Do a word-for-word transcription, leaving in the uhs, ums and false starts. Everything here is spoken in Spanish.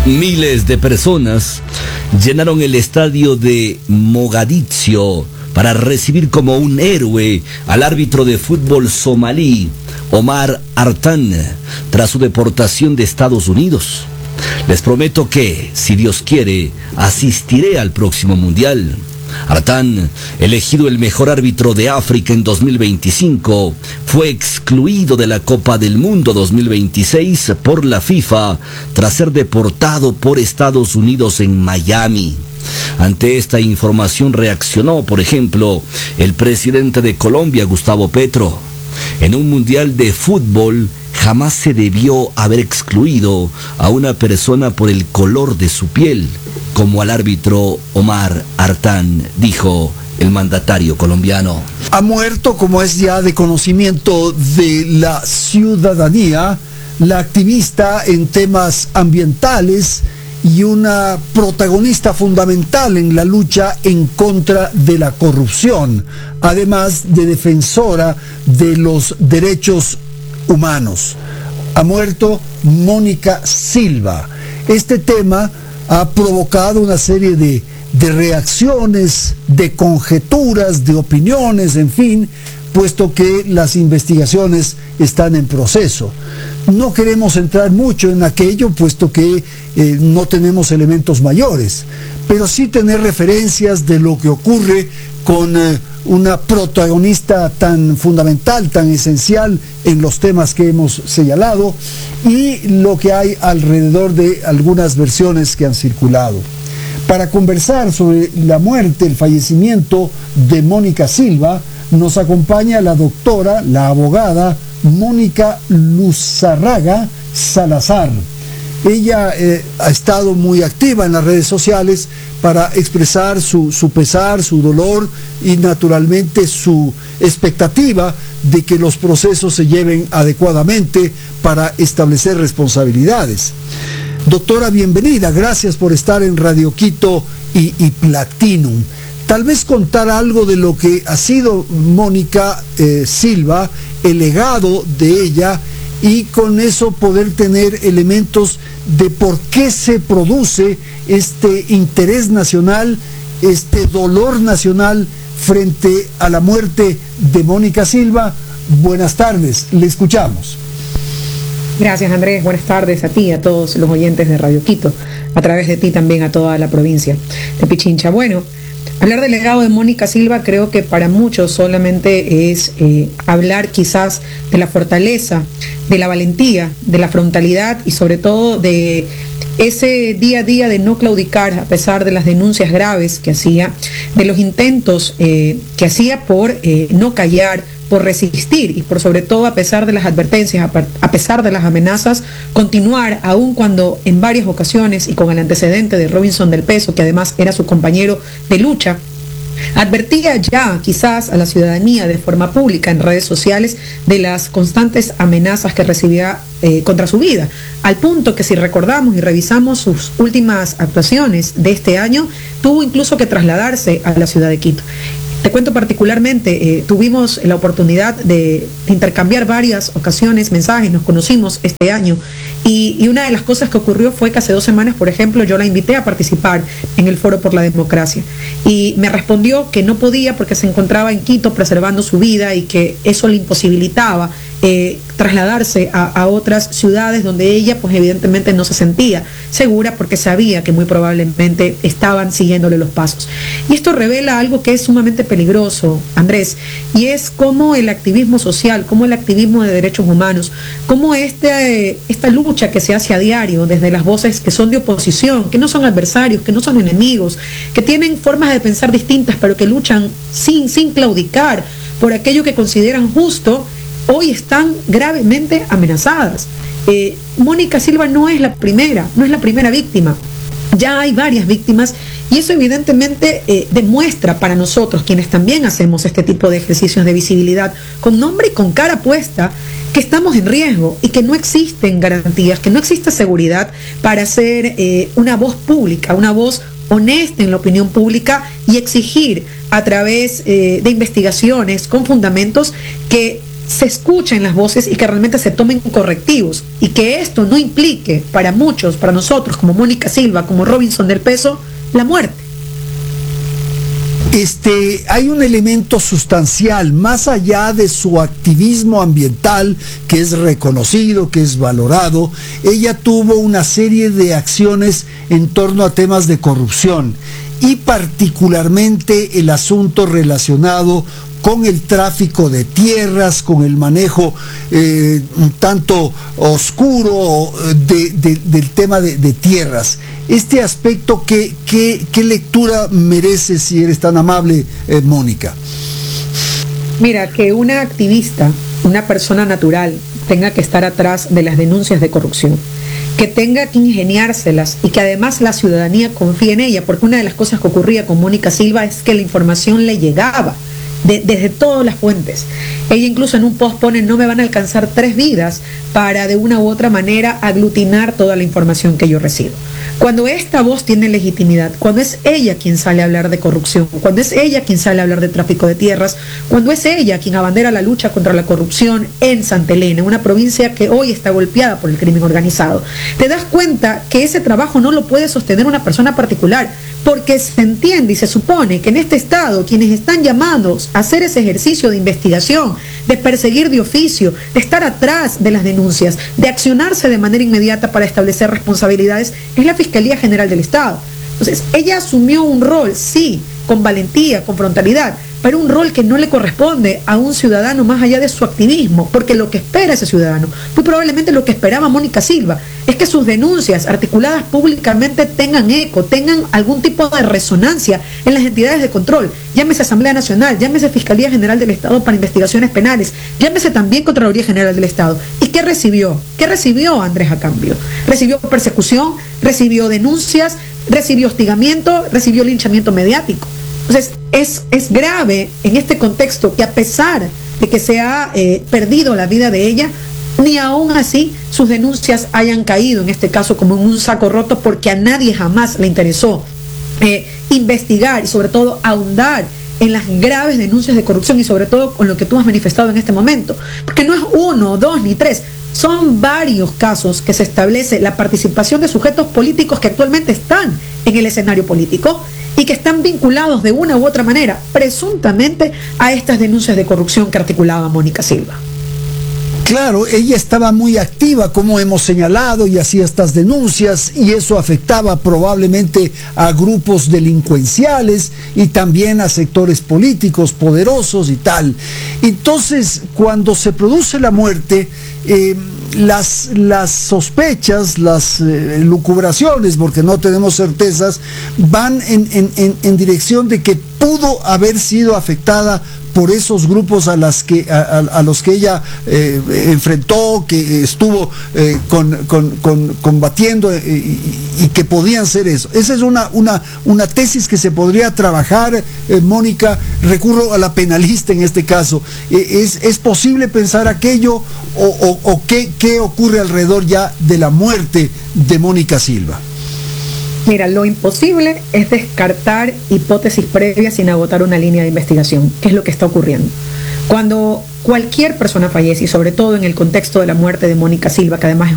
Miles de personas llenaron el estadio de Mogadiscio para recibir como un héroe al árbitro de fútbol somalí, Omar Artan, tras su deportación de Estados Unidos. Les prometo que, si Dios quiere, asistiré al próximo Mundial. Artan, elegido el mejor árbitro de África en dos mil veinticinco, fue excluido de la Copa del Mundo dos mil veintiséis por la FIFA tras ser deportado por Estados Unidos en Miami. Ante esta información reaccionó, por ejemplo, el presidente de Colombia, Gustavo Petro. En un mundial de fútbol jamás se debió haber excluido a una persona por el color de su piel, como al árbitro Omar Artan, dijo el mandatario colombiano. Ha muerto, como es ya de conocimiento de la ciudadanía, la activista en temas ambientales y una protagonista fundamental en la lucha en contra de la corrupción, además de defensora de los derechos humanos. Ha muerto Mónica Silva. Este tema ha provocado una serie de, de reacciones, de conjeturas, de opiniones, en fin, puesto que las investigaciones están en proceso. No queremos entrar mucho en aquello, puesto que eh, no tenemos elementos mayores, pero sí tener referencias de lo que ocurre con eh, una protagonista tan fundamental, tan esencial en los temas que hemos señalado y lo que hay alrededor de algunas versiones que han circulado. Para conversar sobre la muerte, el fallecimiento de Mónica Silva, nos acompaña la doctora, la abogada Mónica Luzarraga Salazar. Ella eh, ha estado muy activa en las redes sociales para expresar su, su pesar, su dolor y naturalmente su expectativa de que los procesos se lleven adecuadamente para establecer responsabilidades. Doctora, bienvenida, gracias por estar en Radio Quito y, y Platinum. Tal vez contar algo de lo que ha sido Mónica eh, Silva, el legado de ella, y con eso poder tener elementos de por qué se produce este interés nacional, este dolor nacional frente a la muerte de Mónica Silva. Buenas tardes, le escuchamos. Gracias, Andrés, buenas tardes a ti, a todos los oyentes de Radio Quito, a través de ti también a toda la provincia de Pichincha. Bueno, hablar del legado de Mónica Silva creo que para muchos solamente es eh, hablar quizás de la fortaleza, de la valentía, de la frontalidad y sobre todo de ese día a día de no claudicar a pesar de las denuncias graves que hacía, de los intentos eh, que hacía por eh, no callar, por resistir y por sobre todo a pesar de las advertencias, a pesar de las amenazas, continuar aun cuando en varias ocasiones y con el antecedente de Robinson del Peso, que además era su compañero de lucha, advertía ya quizás a la ciudadanía de forma pública en redes sociales de las constantes amenazas que recibía eh, contra su vida, al punto que si recordamos y revisamos sus últimas actuaciones de este año, tuvo incluso que trasladarse a la ciudad de Quito. Te cuento particularmente, eh, tuvimos la oportunidad de, de intercambiar varias ocasiones mensajes, nos conocimos este año y, y una de las cosas que ocurrió fue que hace dos semanas, por ejemplo, yo la invité a participar en el Foro por la Democracia y me respondió que no podía porque se encontraba en Quito preservando su vida y que eso le imposibilitaba eh, trasladarse a, a otras ciudades donde ella pues evidentemente no se sentía segura porque sabía que muy probablemente estaban siguiéndole los pasos. Y esto revela algo que es sumamente peligroso, Andrés, y es cómo el activismo social, cómo el activismo de derechos humanos, cómo este, esta lucha que se hace a diario desde las voces que son de oposición, que no son adversarios, que no son enemigos, que tienen formas de pensar distintas, pero que luchan sin, sin claudicar por aquello que consideran justo, hoy están gravemente amenazadas. Eh, Mónica Silva no es la primera, no es la primera víctima. Ya hay varias víctimas y eso evidentemente eh, demuestra para nosotros, quienes también hacemos este tipo de ejercicios de visibilidad, con nombre y con cara puesta, que estamos en riesgo y que no existen garantías, que no existe seguridad para ser eh, una voz pública, una voz honesta en la opinión pública y exigir a través eh, de investigaciones con fundamentos que se escuchen las voces y que realmente se tomen correctivos, y que esto no implique para muchos, para nosotros, como Mónica Silva, como Robinson del Peso, la muerte. Este, hay un elemento sustancial, más allá de su activismo ambiental, que es reconocido, que es valorado. Ella tuvo una serie de acciones en torno a temas de corrupción, y particularmente el asunto relacionado con el tráfico de tierras, con el manejo eh, un tanto oscuro de, de, del tema de, de tierras. Este aspecto, ¿qué, qué, qué lectura merece, si eres tan amable, eh, Mónica? Mira, que una activista, una persona natural, tenga que estar atrás de las denuncias de corrupción, que tenga que ingeniárselas y que además la ciudadanía confíe en ella, porque una de las cosas que ocurría con Mónica Silva es que la información le llegaba De, desde todas las fuentes. Ella incluso en un post pone: no me van a alcanzar tres vidas para de una u otra manera aglutinar toda la información que yo recibo. Cuando esta voz tiene legitimidad, cuando es ella quien sale a hablar de corrupción, cuando es ella quien sale a hablar de tráfico de tierras, cuando es ella quien abandera la lucha contra la corrupción en Santa Elena, una provincia que hoy está golpeada por el crimen organizado, te das cuenta que ese trabajo no lo puede sostener una persona particular, porque se entiende y se supone que en este estado quienes están llamados a hacer ese ejercicio de investigación, de perseguir de oficio, de estar atrás de las denuncias, de accionarse de manera inmediata para establecer responsabilidades, es la Fiscalía General del Estado. Entonces, ella asumió un rol, sí, con valentía, con frontalidad, pero un rol que no le corresponde a un ciudadano más allá de su activismo, porque lo que espera ese ciudadano, muy probablemente lo que esperaba Mónica Silva, es que sus denuncias articuladas públicamente tengan eco, tengan algún tipo de resonancia en las entidades de control, llámese Asamblea Nacional, llámese Fiscalía General del Estado para investigaciones penales, llámese también Contraloría General del Estado. ¿Y qué recibió? ¿Qué recibió Andrés a cambio? Recibió persecución, recibió denuncias, recibió hostigamiento, recibió linchamiento mediático. Entonces, es, es grave en este contexto que, a pesar de que se ha eh, perdido la vida de ella, ni aún así sus denuncias hayan caído, en este caso, como en un saco roto, porque a nadie jamás le interesó eh, investigar y sobre todo ahondar en las graves denuncias de corrupción, y sobre todo con lo que tú has manifestado en este momento, porque no es uno, dos ni tres, son varios casos que se establece la participación de sujetos políticos que actualmente están en el escenario político y que están vinculados de una u otra manera, presuntamente, a estas denuncias de corrupción que articulaba Mónica Silva. Claro, ella estaba muy activa, como hemos señalado, y hacía estas denuncias, y eso afectaba probablemente a grupos delincuenciales y también a sectores políticos poderosos y tal. Entonces, cuando se produce la muerte, eh, las, las sospechas, las eh, lucubraciones, porque no tenemos certezas, van en, en, en, en dirección de que pudo haber sido afectada por esos grupos a, las que, a, a, a los que ella eh, enfrentó, que estuvo eh, con, con, con, combatiendo, eh, y, y que podían ser eso. Esa es una, una, una tesis que se podría trabajar, eh, Mónica. Recurro a la penalista en este caso. Eh, ¿es, ¿Es posible pensar aquello, o, o, o qué, qué ocurre alrededor ya de la muerte de Mónica Silva? Mira, lo imposible es descartar hipótesis previas sin agotar una línea de investigación, que es lo que está ocurriendo. Cuando cualquier persona fallece, y sobre todo en el contexto de la muerte de Mónica Silva, que además es